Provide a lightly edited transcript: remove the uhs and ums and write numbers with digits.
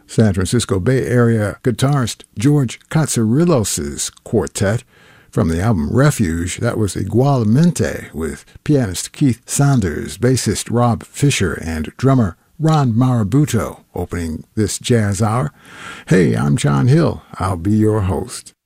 San Francisco Bay Area guitarist George Katsarillos' quartet. From the album Refuge, that was Igualmente with pianist Keith Sanders, bassist Rob Fisher, and drummer Ron Marabuto opening this jazz hour. Hey, I'm John Hill. I'll be your host.